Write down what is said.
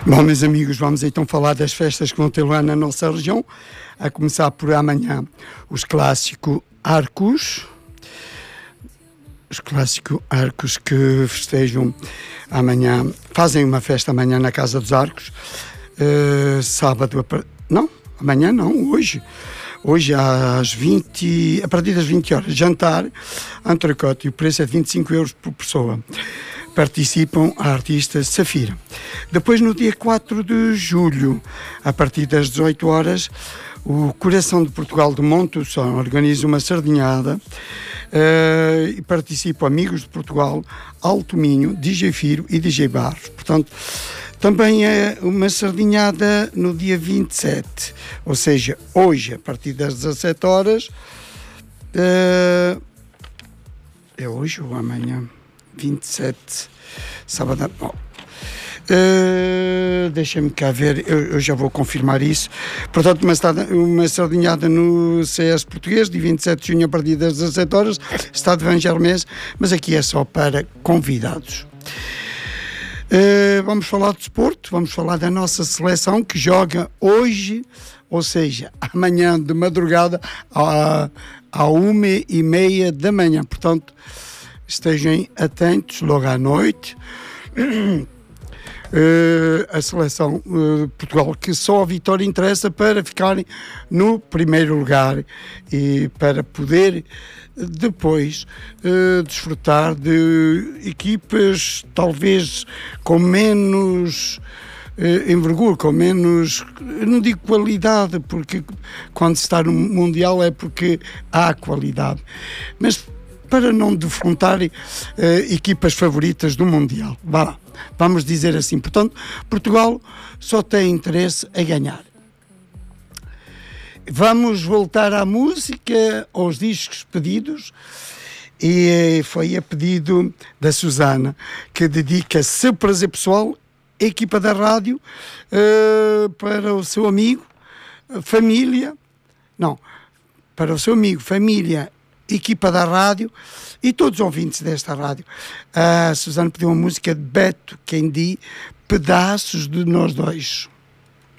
Bom, meus amigos, vamos então falar das festas que vão ter lá na nossa região, a começar por amanhã os clássicos Arcos. Os clássicos Arcos que festejam amanhã, fazem uma festa amanhã na Casa dos Arcos, amanhã não, hoje a partir das 20 horas, jantar, entrecote, e o preço é de 25 euros por pessoa. Participam a artista Safira. Depois, no dia 4 de julho, a partir das 18 horas, o Coração de Portugal de Monteção organiza uma sardinhada e participam Amigos de Portugal, Alto Minho, DJ Firo e DJ Barros. Portanto, também é uma sardinhada no dia 27, ou seja, hoje, a partir das 17 horas, é hoje ou amanhã? 27, sábado. Deixa-me cá ver, eu já vou confirmar isso. Portanto, uma sardinhada no CS português, de 27 de junho a partir das 17 horas, está de Vangermés, mas aqui é só para convidados. Vamos falar de desporto, vamos falar da nossa seleção que joga hoje, ou seja, amanhã de madrugada à 1h30 da manhã. Portanto, estejam atentos logo à noite. A seleção de Portugal, que só a vitória interessa para ficarem no primeiro lugar e para poder depois desfrutar de equipas talvez com menos envergadura, com menos, eu não digo qualidade, porque quando se está no Mundial é porque há qualidade, mas para não defrontarem equipas favoritas do Mundial. Vamos dizer assim. Portanto, Portugal só tem interesse a ganhar. Vamos voltar à música, aos discos pedidos, e foi a pedido da Susana, que dedica seu prazer pessoal, a equipa da rádio, para o seu amigo, família, equipa da rádio e todos os ouvintes desta rádio. A Susana pediu uma música de Beto Kendi, Pedaços de Nós Dois.